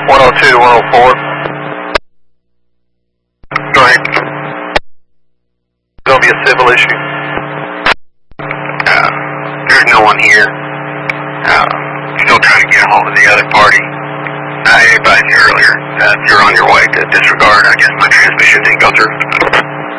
102, 104. Go ahead. It's going to be a civil issue. There's no one here. Still trying to get a hold of the other party. I advised you earlier that you're on your way to disregard. I guess my transmission didn't go through.